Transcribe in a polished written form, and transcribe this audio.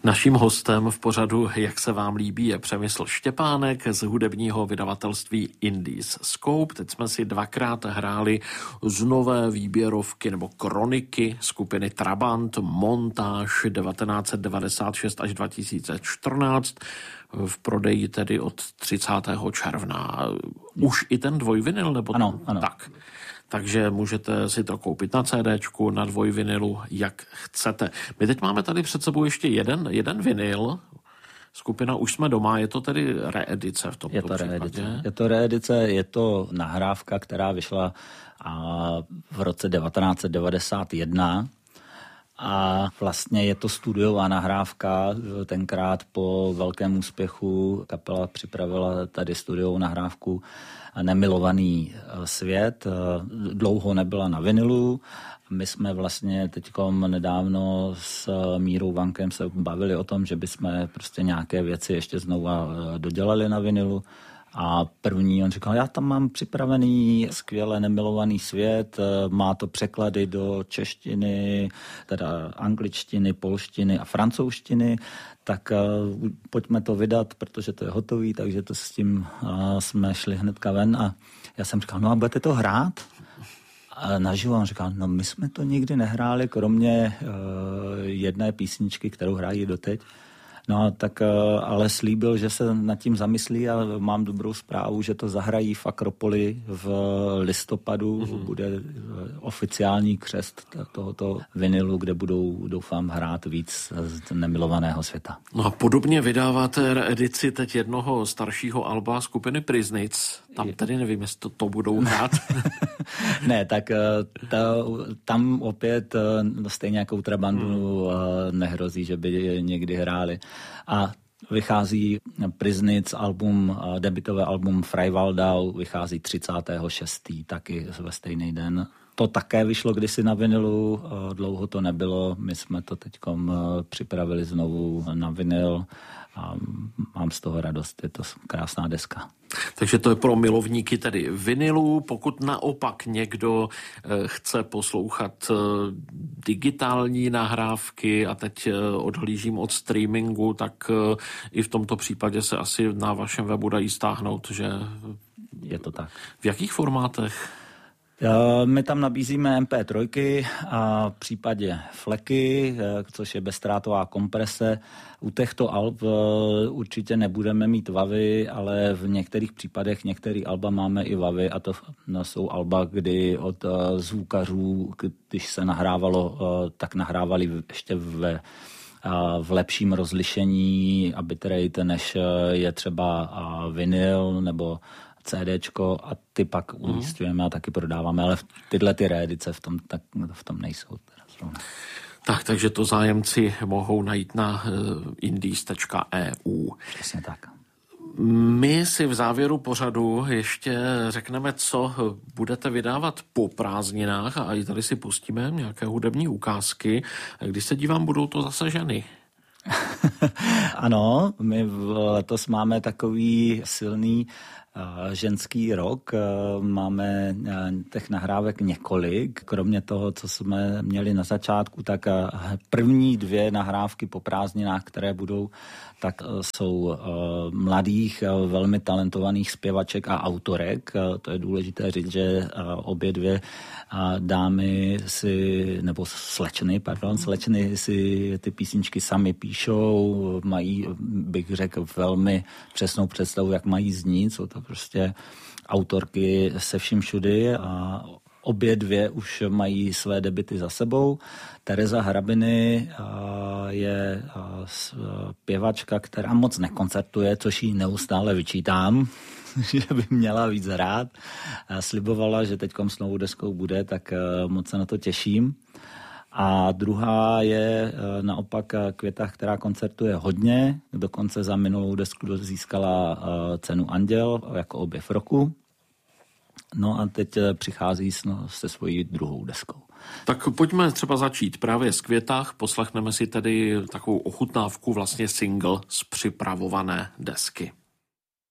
Naším hostem v pořadu Jak se vám líbí je Přemysl Štěpánek z hudebního vydavatelství Indies Scope. Teď jsme si dvakrát hráli z nové výběrovky nebo kroniky skupiny Trabant Montáž 1996 až 2014 v prodeji tedy od 30. června. Už i ten dvojvinyl? Nebo ano. Tak. Takže můžete si to koupit na CDčku, na dvojvinilu, jak chcete. My teď máme tady před sebou ještě jeden vinyl. Skupina Už jsme doma, je to tedy reedice v tomto případě? Je to reedice, je to nahrávka, která vyšla v roce 1991. A vlastně je to studiová nahrávka. Tenkrát po velkém úspěchu kapela připravila tady studiovou nahrávku Nemilovaný svět. Dlouho nebyla na vinilu. My jsme vlastně teďkom nedávno s Mírou Vankem se bavili o tom, že bychom prostě nějaké věci ještě znovu dodělali na vinilu. A první, on říkal, já tam mám připravený skvěle Nemilovaný svět, má to překlady do češtiny, teda angličtiny, polštiny a francouzštiny, tak pojďme to vydat, protože to je hotový, takže to s tím jsme šli hnedka ven a já jsem říkal, no a budete to hrát? A naživo on říkal, no my jsme to nikdy nehráli, kromě jedné písničky, kterou hrají doteď. No tak ale slíbil, že se nad tím zamyslí a mám dobrou zprávu, že to zahrají v Akropoli v listopadu. Bude oficiální křest tohoto vinilu, kde budou, doufám, hrát víc z Nemilovaného světa. No a podobně vydáváte reedici teď jednoho staršího alba skupiny Priznic. Tam tedy nevím, jestli to budou hrát. Ne, tak tam opět stejně jako u Trabantu nehrozí, že by někdy hráli. A vychází Priznic album, debutové album Freiwaldau, vychází 36. taky ve stejný den. To také vyšlo kdysi na vinilu, dlouho to nebylo, my jsme to teďkom připravili znovu na vinyl a mám z toho radost, je to krásná deska. Takže to je pro milovníky tedy vinilu. Pokud naopak někdo chce poslouchat digitální nahrávky a teď odhlížím od streamingu, tak i v tomto případě se asi na vašem webu dají stáhnout, že? Je to tak. V jakých formátech? My tam nabízíme MP3 a v případě fleky, což je bezdrátová komprese. U těchto alb určitě nebudeme mít wavy, ale v některých případech některý alba máme i wavy a to jsou alba, kdy od zvukařů, když se nahrávalo, tak nahrávali ještě v lepším rozlišení a bitrate, než je třeba vinyl nebo CDčko a ty pak umístujeme a taky prodáváme, ale tyhle ty reedice v tom nejsou. Takže to zájemci mohou najít na indies.eu. Přesně tak. My si v závěru pořadu ještě řekneme, co budete vydávat po prázdninách a i tady si pustíme nějaké hudební ukázky. Když se dívám, budou to zase ženy. Ano, my letos máme takový silný ženský rok. Máme těch nahrávek několik. Kromě toho, co jsme měli na začátku, tak první 2 nahrávky po prázdninách, které budou, tak jsou mladých, velmi talentovaných zpěvaček a autorek. To je důležité říct, že obě 2 dámy nebo slečny si ty písničky sami píšou, mají, bych řekl, velmi přesnou představu, jak mají znít. Jsou to prostě autorky se vším všudy a obě 2 už mají své debuty za sebou. Tereza Hrabiny je zpěvačka, která moc nekoncertuje, což jí neustále vyčítám, že by měla víc hrát. Slibovala, že teďkom s novou deskou bude, tak moc se na to těším. A druhá je naopak Květa, která koncertuje hodně, dokonce za minulou desku získala cenu Anděl jako objev roku. No a teď přichází se svojí druhou deskou. Tak pojďme třeba začít právě z Květách. Poslechneme si tedy takovou ochutnávku, vlastně single z připravované desky.